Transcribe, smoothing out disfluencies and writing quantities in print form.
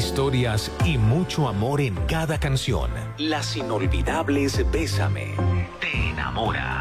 historias y mucho amor en cada canción. Las inolvidables Bésame te enamora.